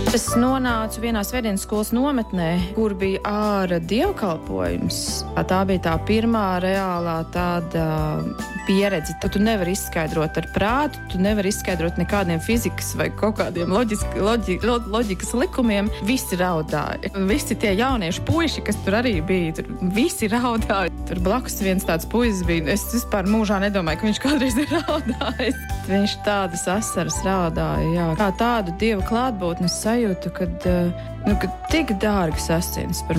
Es nonācu vienā svētdienas skolas nometnē, kur bija āra dievkalpojums. Tā bija tā pirmā reālā tāda pieredze. Tu nevari izskaidrot ar prātu, tu nevari izskaidrot nekādiem fizikas vai kaut kādiem loģikas likumiem. Visi raudāja. Visi tie jaunieši puiši, kas tur arī bija, visi raudāja. Tur blakus viens tāds puisis bija. Es vispār mūžā nedomāju, ka viņš kādreiz ir raudājis. Viņš tādas asaras raudāja, jā. Kā tādu dieva klātbūtnes sajūtu, kad tik dārgas asins par